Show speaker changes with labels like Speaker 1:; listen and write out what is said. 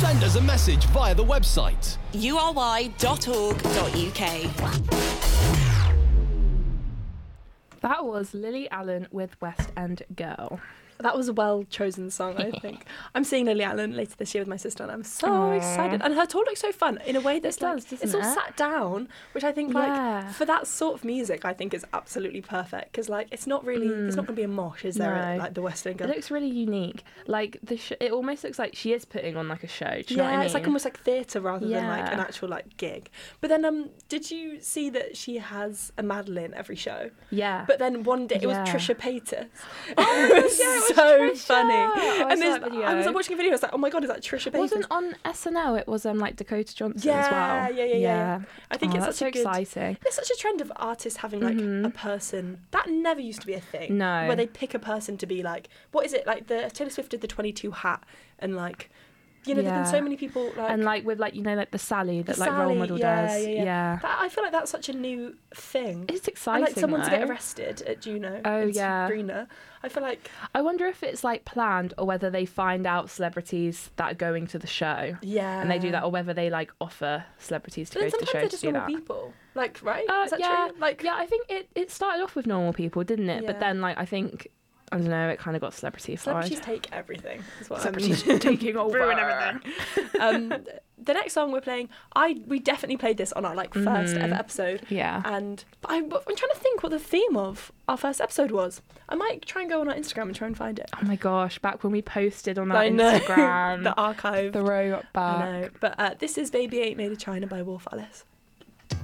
Speaker 1: Send us a message via the website
Speaker 2: ury.org.uk.
Speaker 3: That was Lily Allen with West End Girl.
Speaker 4: That was a well-chosen song, I think. I'm seeing Lily Allen later this year with my sister, and I'm so excited. And her tour looks so fun in a way that's it's all sat down, which I think, like, for that sort of music, I think is absolutely perfect. Because, like, it's not really, it's not going to be a mosh, is there?
Speaker 3: No.
Speaker 4: Like the West End Girl.
Speaker 3: It looks really unique. Like, it almost looks like she is putting on, like, a show. Do you know what I mean?
Speaker 4: It's like almost like theatre rather than, like, an actual, like, gig. But then, did you see that she has a Madeline every show?
Speaker 3: Yeah.
Speaker 4: But then one day, it was Trisha Paytas.
Speaker 3: Oh,
Speaker 4: it was so
Speaker 3: Trisha.
Speaker 4: funny.
Speaker 3: Oh,
Speaker 4: and
Speaker 3: I
Speaker 4: was watching a video, I was like, oh my God, is that Trisha Paytas?
Speaker 3: Wasn't on SNL, it was like Dakota Johnson as well.
Speaker 4: Yeah. I think it's
Speaker 3: that's
Speaker 4: such
Speaker 3: so exciting.
Speaker 4: There's such a trend of artists having, like, a person. That never used to be a thing.
Speaker 3: No.
Speaker 4: Where they pick a person to be, like, what is it? Like, the Taylor Swift did the 22 hat and, like, you know, there've been so many people, like...
Speaker 3: And, like, with, like, you know, like, the Sally that, like, Role Model does. Yeah.
Speaker 4: I feel like that's such a new thing.
Speaker 3: It's exciting,
Speaker 4: And, like, someone to get
Speaker 3: though.
Speaker 4: arrested at Juno.
Speaker 3: Oh, yeah.
Speaker 4: Sabrina. I feel like...
Speaker 3: I wonder if it's, like, planned or whether they find out celebrities that are going to the show.
Speaker 4: Yeah.
Speaker 3: And they do that, or whether they, like, offer celebrities to go to the show to do that.
Speaker 4: Sometimes they're just normal people. Like, right? Is that
Speaker 3: yeah.
Speaker 4: true? Like,
Speaker 3: yeah, I think it started off with normal people, didn't it?
Speaker 4: Yeah.
Speaker 3: But then, like, I think... I don't know, it kind of got celebrity-fied.
Speaker 4: Celebrities take everything. Is what
Speaker 3: Celebrities taking over.
Speaker 4: Ruin everything. The next song we're playing, we definitely played this on our, like, first ever episode.
Speaker 3: Yeah.
Speaker 4: And I'm trying to think what the theme of our first episode was. I might try and go on our Instagram and try and find it.
Speaker 3: Oh my gosh, back when we posted on our Instagram.
Speaker 4: The archive.
Speaker 3: Throw back.
Speaker 4: I know. But this is Baby Ain't Made of China by Wolf Alice.